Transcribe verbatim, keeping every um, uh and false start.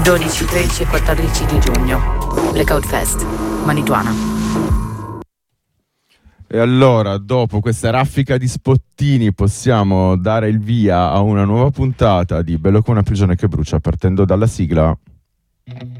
dodici, tredici e quattordici di giugno. Blackout Fest, Manituana. E allora, dopo questa raffica di spottini, possiamo dare il via a una nuova puntata di Bello come una prigione che brucia, partendo dalla sigla.